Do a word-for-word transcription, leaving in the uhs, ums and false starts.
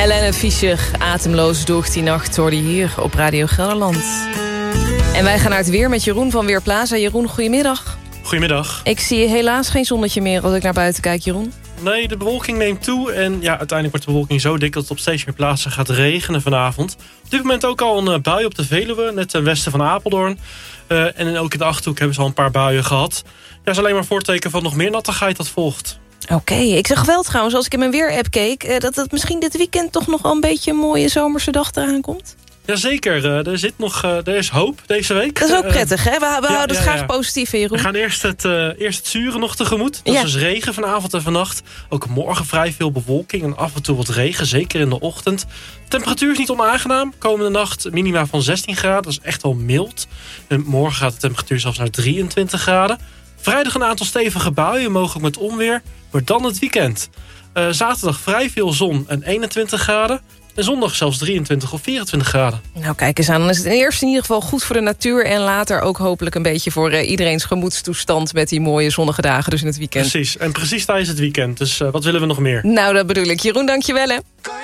Helene Fischer, ademloos door die nacht, hoorde je hier op Radio Gelderland. En wij gaan naar het weer met Jeroen van Weerplaza. Jeroen, goedemiddag. Goedemiddag. Ik zie helaas geen zonnetje meer als ik naar buiten kijk, Jeroen. Nee, de bewolking neemt toe en ja, uiteindelijk wordt de bewolking zo dik dat het op steeds meer plaatsen gaat regenen vanavond. Op dit moment ook al een bui op de Veluwe, net ten westen van Apeldoorn. Uh, en ook in de Achterhoek hebben ze al een paar buien gehad. Ja, is alleen maar voorteken van nog meer nattigheid dat volgt. Oké, okay, ik zag wel trouwens, als ik in mijn weer-app keek, uh, dat het misschien dit weekend toch nog wel een beetje een mooie zomerse dag eraan komt. Jazeker, uh, er, zit nog, uh, er is hoop deze week. Dat is ook prettig, hè? We, we ja, houden het ja, graag ja. positief, Jeroen. We gaan eerst het, uh, eerst het zure nog tegemoet. Dat ja. is dus regen vanavond en vannacht. Ook morgen vrij veel bewolking en af en toe wat regen, zeker in de ochtend. De temperatuur is niet onaangenaam. Komende nacht minima van zestien graden, dat is echt wel mild. En morgen gaat de temperatuur zelfs naar drieëntwintig graden. Vrijdag een aantal stevige buien, mogelijk met onweer. Maar dan het weekend. Uh, zaterdag vrij veel zon en eenentwintig graden. En zondag zelfs drieëntwintig of vierentwintig graden. Nou, kijk eens aan. Dan is het eerst in ieder geval goed voor de natuur. En later ook hopelijk een beetje voor uh, iedereen's gemoedstoestand met die mooie zonnige dagen dus in het weekend. Precies. En precies tijdens het weekend. Dus uh, wat willen we nog meer? Nou, dat bedoel ik. Jeroen, dank je wel, hè.